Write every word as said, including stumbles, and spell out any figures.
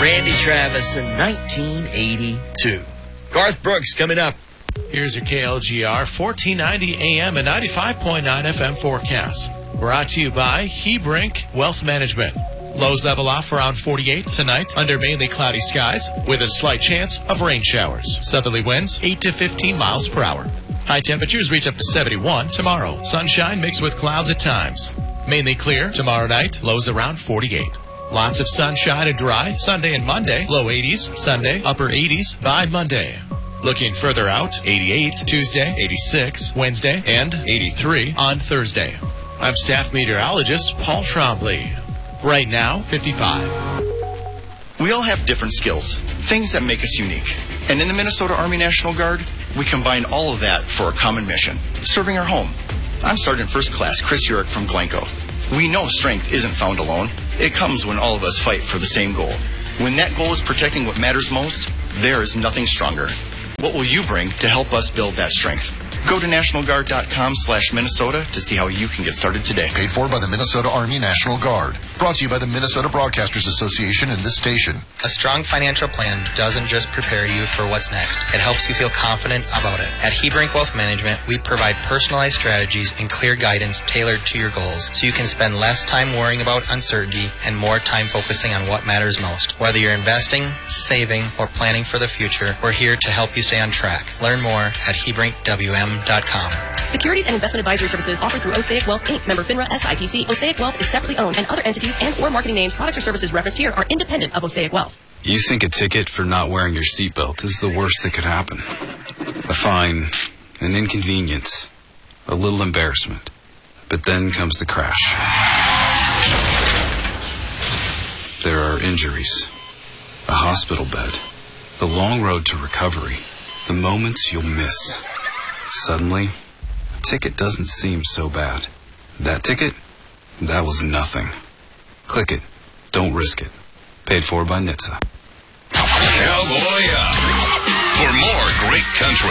Randy Travis in nineteen eighty-two. Garth Brooks coming up. Here's your K L G R fourteen ninety A M and ninety-five point nine F M forecast. Brought to you by Hebrink Wealth Management. Lows level off around forty-eight tonight under mainly cloudy skies with a slight chance of rain showers. Southerly winds eight to fifteen miles per hour. High temperatures reach up to seventy-one tomorrow. Sunshine mixed with clouds at times. Mainly clear tomorrow night, lows around forty-eight. Lots of sunshine and dry Sunday and Monday, low eighties. Sunday, upper eighties by Monday. Looking further out, eighty-eight Tuesday, eighty-six Wednesday, and eighty-three on Thursday. I'm staff meteorologist Paul Trombley. Right now, fifty-five. We all have different skills, things that make us unique. And in the Minnesota Army National Guard, we combine all of that for a common mission, serving our home. I'm Sergeant First Class Chris Urick from Glencoe. We know strength isn't found alone. It comes when all of us fight for the same goal. When that goal is protecting what matters most, there is nothing stronger. What will you bring to help us build that strength? Go to national guard dot com slash Minnesota to see how you can get started today. Paid for by the Minnesota Army National Guard. Brought to you by the Minnesota Broadcasters Association and this station. A strong financial plan doesn't just prepare you for what's next. It helps you feel confident about it. At Hebrink Wealth Management, we provide personalized strategies and clear guidance tailored to your goals so you can spend less time worrying about uncertainty and more time focusing on what matters most. Whether you're investing, saving, or planning for the future, we're here to help you stay on track. Learn more at hebrink w m dot com. Securities and investment advisory services offered through Osaic Wealth, Incorporated. Member FINRA S I P C. Osaic Wealth is separately owned, and other entities and or marketing names, products, or services referenced here are independent of Osaic Wealth. You think a ticket for not wearing your seatbelt is the worst that could happen. A fine, an inconvenience, a little embarrassment. But then comes the crash. There are injuries, a hospital bed, the long road to recovery, the moments you'll miss. Suddenly, a ticket doesn't seem so bad. That ticket? That was nothing. Click it. Don't risk it. Paid for by N H T S A. Cowboy up. For more great country